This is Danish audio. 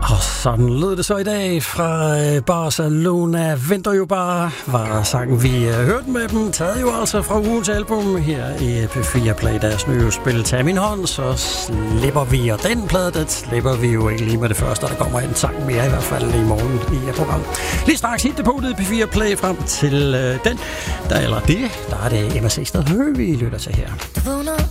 Og sådan lød det så i dag fra Barcelona. Venter jo bare, var sangen vi hørte med dem. Taget jo altså fra ugens album her i P4 Play, deres nye spil Tag min hånd. Så slipper vi, og den plade, det slipper vi jo ikke lige med det første. Der kommer en sang mere i hvert fald i morgen i programmet. Lige straks hit på det P4 Play frem til den. Der er det Emma Segsted Høgh, vi lytter til her.